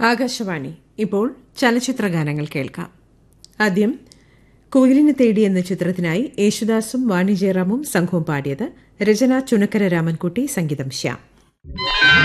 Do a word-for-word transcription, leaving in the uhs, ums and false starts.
ആകാശവാണി. ഇപ്പോൾ ചലച്ചിത്ര ഗാനങ്ങൾ കേൾക്കാം. ആദ്യം കുയിലിനെ തേടി എന്ന ചിത്രത്തിനായി യേശുദാസും വാണി ജയറാമും സംഘവും പാടിയത്. രചന ചുനക്കര രാമൻകുട്ടി, സംഗീതം ശ്യാം.